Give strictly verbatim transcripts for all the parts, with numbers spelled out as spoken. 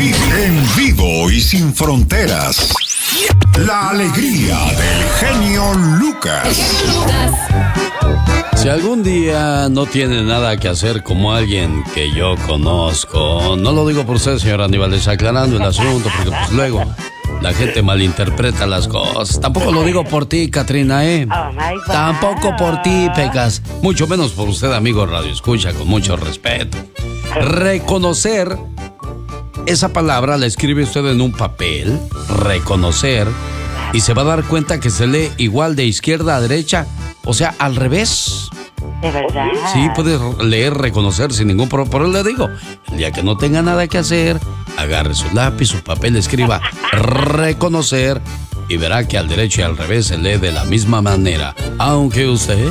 vivo, en vivo y sin fronteras. La alegría del genio Lucas. El genio Lucas. Si algún día no tiene nada que hacer como alguien que yo conozco, no lo digo por usted, señor Aníbal, aclarando el asunto, porque pues luego la gente malinterpreta las cosas. Tampoco lo digo por ti, Katrina, ¿eh? Oh my God. Tampoco por ti, Pecas. Mucho menos por usted, amigo Radio Escucha, con mucho respeto. Reconocer, esa palabra la escribe usted en un papel, reconocer, y se va a dar cuenta que se lee igual de izquierda a derecha, o sea, al revés. ¿De verdad? Sí, puede leer, reconocer sin ningún problema. Por eso le digo, el día que no tenga nada que hacer, agarre su lápiz, su papel, escriba reconocer y verá que al derecho y al revés se lee de la misma manera. Aunque usted...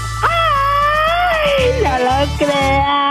¡Ay, no lo crea!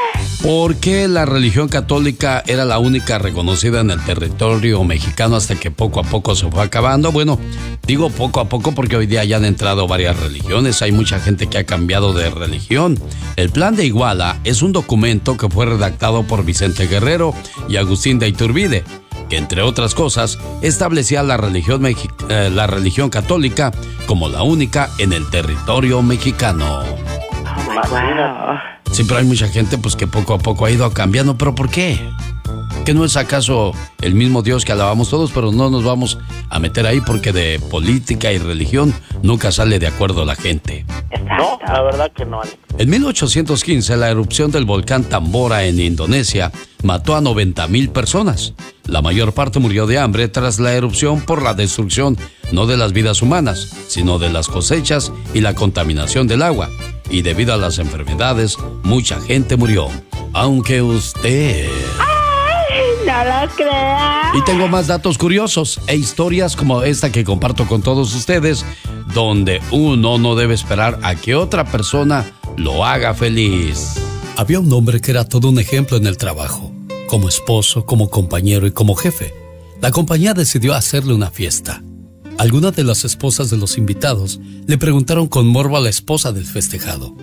¿Por qué la religión católica era la única reconocida en el territorio mexicano hasta que poco a poco se fue acabando? Bueno, digo poco a poco porque hoy día ya han entrado varias religiones, hay mucha gente que ha cambiado de religión. El Plan de Iguala es un documento que fue redactado por Vicente Guerrero y Agustín de Iturbide, que entre otras cosas establecía la religión, mexi- eh, la religión católica como la única en el territorio mexicano. Oh my God. Sí, pero hay mucha gente pues que poco a poco ha ido cambiando. ¿Pero por qué? ¿Que no es acaso el mismo Dios que alabamos todos? Pero no nos vamos a meter ahí porque de política y religión nunca sale de acuerdo la gente. No, la verdad que no. En mil ochocientos quince, la erupción del volcán Tambora en Indonesia mató a noventa mil personas. La mayor parte murió de hambre tras la erupción por la destrucción no de las vidas humanas, sino de las cosechas y la contaminación del agua. Y debido a las enfermedades, mucha gente murió. Aunque usted... ¡Ay, no lo crea! Y tengo más datos curiosos e historias como esta que comparto con todos ustedes, donde uno no debe esperar a que otra persona lo haga feliz. Había un hombre que era todo un ejemplo en el trabajo, como esposo, como compañero y como jefe. La compañía decidió hacerle una fiesta. Algunas de las esposas de los invitados le preguntaron con morbo a la esposa del festejado: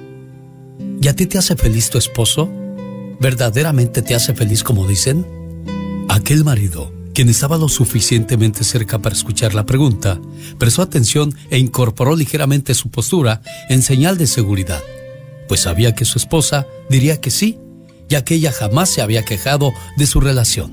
¿y a ti te hace feliz tu esposo? ¿Verdaderamente te hace feliz como dicen? Aquel marido, quien estaba lo suficientemente cerca para escuchar la pregunta, prestó atención e incorporó ligeramente su postura en señal de seguridad, pues sabía que su esposa diría que sí, ya que ella jamás se había quejado de su relación.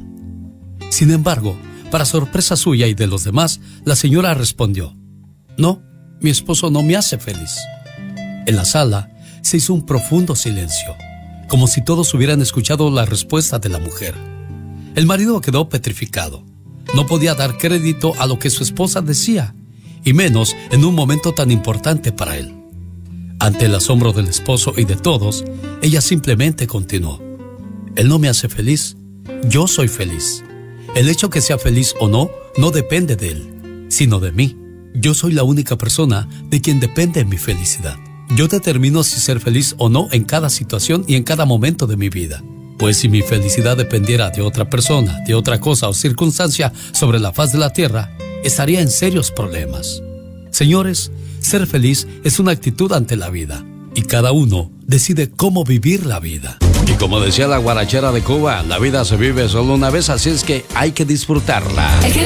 Sin embargo, para sorpresa suya y de los demás, la señora respondió: no, mi esposo no me hace feliz. En la sala se hizo un profundo silencio, como si todos hubieran escuchado la respuesta de la mujer. El marido quedó petrificado. No podía dar crédito a lo que su esposa decía, y menos en un momento tan importante para él. Ante el asombro del esposo y de todos, ella simplemente continuó: él no me hace feliz, yo soy feliz. El hecho que sea feliz o no, no depende de él, sino de mí. Yo soy la única persona de quien depende mi felicidad. Yo determino si ser feliz o no en cada situación y en cada momento de mi vida. Pues si mi felicidad dependiera de otra persona, de otra cosa o circunstancia sobre la faz de la tierra, estaría en serios problemas. Señores, ser feliz es una actitud ante la vida, y cada uno decide cómo vivir la vida. Y como decía la guarachera de Cuba, la vida se vive solo una vez, así es que hay que disfrutarla. El genio